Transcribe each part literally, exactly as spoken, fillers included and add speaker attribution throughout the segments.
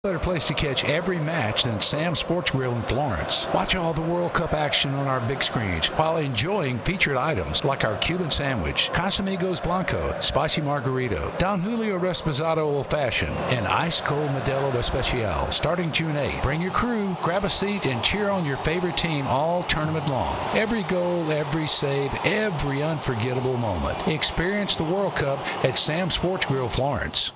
Speaker 1: Better place to catch every match than Sam's Sports Grill in Florence. Watch all the World Cup action on our big screens while enjoying featured items like our Cuban sandwich, Casamigos Blanco, Spicy Margarito, Don Julio Resposado Old Fashioned, and Ice Cold Modelo Especial. Starting June eighth, bring your crew, grab a seat, and cheer on your favorite team all tournament long. Every goal, every save, every unforgettable moment. Experience the World Cup at Sam's Sports Grill Florence.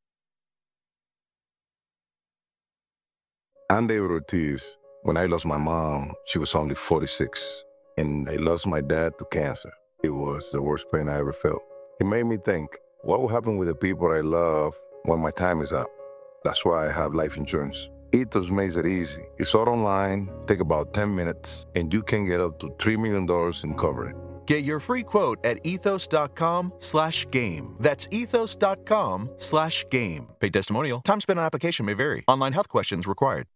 Speaker 2: I'm David Ortiz. When I lost my mom, she was only forty-six, and I lost my dad to cancer. It was the worst pain I ever felt. It made me think, what will happen with the people I love when my time is up? That's why I have life insurance. Ethos makes it easy. It's all online, take about ten minutes, and you can get up to three million dollars in coverage.
Speaker 3: Get your free quote at ethos.com slash game. That's ethos.com slash game. Paid testimonial. Time spent on application may vary. Online health questions required.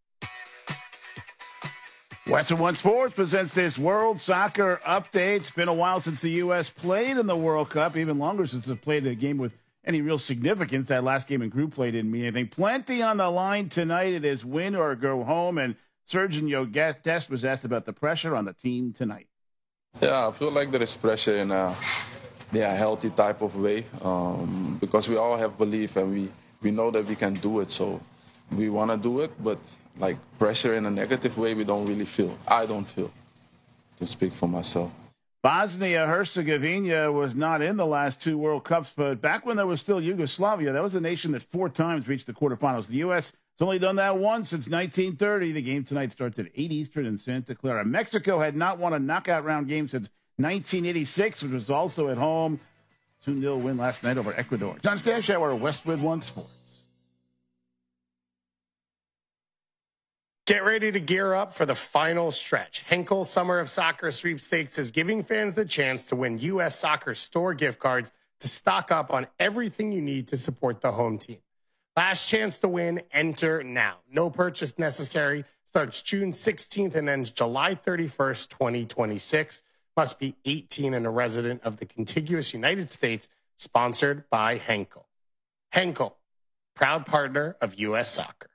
Speaker 4: Western One Sports presents this World Soccer Update. It's been a while since the U S played in the World Cup, even longer since it played a game with any real significance. That last game in group play didn't mean anything. Plenty on the line tonight. It is win or go home, and Surgeon Dest was asked about the pressure on the team tonight.
Speaker 5: Yeah, I feel like there is pressure in a yeah, healthy type of way um, because we all have belief and we, we know that we can do it, so we want to do it, but like pressure in a negative way, we don't really feel. I don't feel, to speak for myself.
Speaker 4: Bosnia-Herzegovina was not in the last two World Cups, but back when there was still Yugoslavia, that was a nation that four times reached the quarterfinals. The U S has only done that once since nineteen thirty. The game tonight starts at eight Eastern in Santa Clara. Mexico had not won a knockout round game since nineteen eighty-six, which was also at home. two nil win last night over Ecuador. John Stanshauer, Westwood One Sports.
Speaker 6: Get ready to gear up for the final stretch. Henkel Summer of Soccer Sweepstakes is giving fans the chance to win U S Soccer store gift cards to stock up on everything you need to support the home team. Last chance to win, enter now. No purchase necessary. Starts June sixteenth and ends July thirty-first, twenty twenty-six. Must be eighteen and a resident of the contiguous United States. Sponsored by Henkel. Henkel, proud partner of U S Soccer.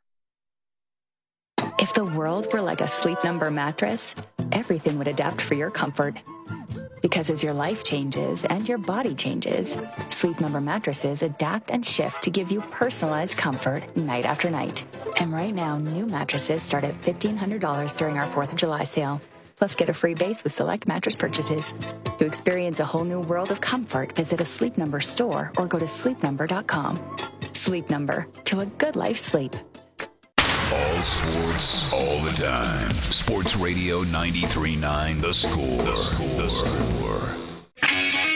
Speaker 7: If the world were like a Sleep Number mattress, everything would adapt for your comfort. Because as your life changes and your body changes, Sleep Number mattresses adapt and shift to give you personalized comfort night after night. And right now, new mattresses start at fifteen hundred dollars during our fourth of July sale. Plus, get a free base with select mattress purchases. To experience a whole new world of comfort, visit a Sleep Number store or go to sleep number dot com. Sleep Number, to a good life sleep.
Speaker 8: All sports, all the time. Sports Radio ninety-three point nine, The Score. The Score. The Score.